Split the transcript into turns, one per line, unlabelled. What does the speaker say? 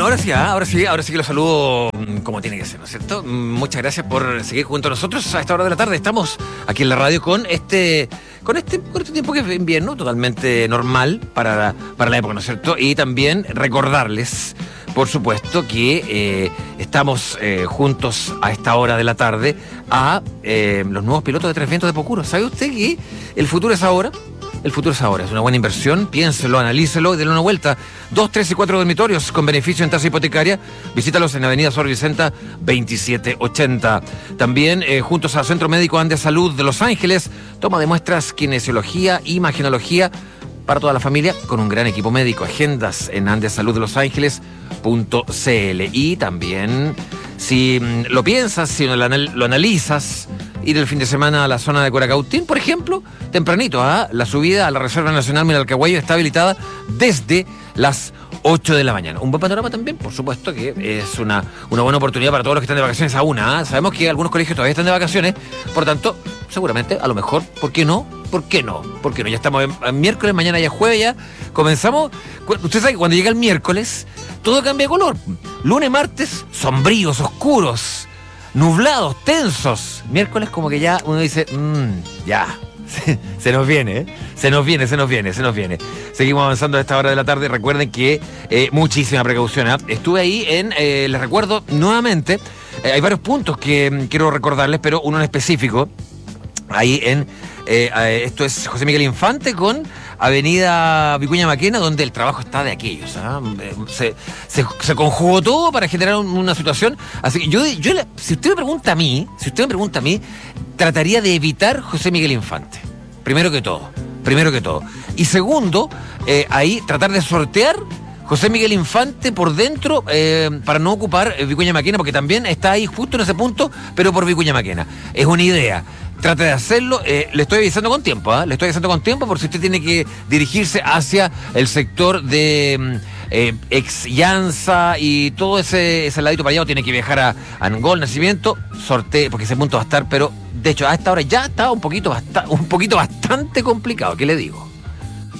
Bueno, ahora sí que lo saludo como tiene que ser, ¿no es cierto? Muchas gracias por seguir junto a nosotros a esta hora de la tarde. Estamos aquí en la radio con este tiempo que es invierno, totalmente normal para la época, ¿no es cierto? Y también recordarles, por supuesto, que estamos juntos a esta hora de la tarde a los nuevos pilotos de Tres Vientos de Pocuro. ¿Sabe usted que el futuro es ahora? El futuro es ahora, es una buena inversión, piénselo, analícelo y denle una vuelta. 2, 3 y 4 dormitorios con beneficio en tasa hipotecaria. Visítalos en Avenida Sor Vicenta 2780. También juntos al Centro Médico Andes Salud de Los Ángeles, toma de muestras, kinesiología, imagenología para toda la familia con un gran equipo médico. Agendas en andesaluddelosángeles.cl. Y también, si lo piensas, si lo analizas, ir el fin de semana a la zona de Curacautín, por ejemplo, tempranito, la subida a la Reserva Nacional Miralcahuayyo está habilitada desde las 8 de la mañana. Un buen panorama también, por supuesto, que es una buena oportunidad para todos los que están de vacaciones aún. Sabemos que algunos colegios todavía están de vacaciones, por tanto, seguramente, a lo mejor, ¿por qué no? ¿Por qué no? Ya estamos en miércoles, mañana ya es jueves, ya comenzamos. Usted sabe que cuando llega el miércoles, todo cambia de color. Lunes, martes, sombríos, oscuros, nublados, tensos. Miércoles como que ya uno dice, ya, se nos viene, se nos viene. Seguimos avanzando a esta hora de la tarde. Recuerden que muchísima precaución. Estuve ahí les recuerdo nuevamente, hay varios puntos que quiero recordarles, pero uno en específico, ahí esto es José Miguel Infante con Avenida Vicuña Maquena, donde el trabajo está de aquellos. Se conjugó todo para generar una situación. Así que yo si usted me pregunta a mí, trataría de evitar José Miguel Infante. Primero que todo. Y segundo, ahí tratar de sortear José Miguel Infante por dentro para no ocupar Vicuña Maquena, porque también está ahí justo en ese punto, pero por Vicuña Maquena. Es una idea. Trate de hacerlo, le estoy avisando con tiempo, por si usted tiene que dirigirse hacia el sector de ex Llanza y todo ese ladito para allá, o tiene que viajar a Angol, Nacimiento, sortee, porque ese punto va a estar, pero de hecho a esta hora ya está un poquito bastante complicado, ¿qué le digo?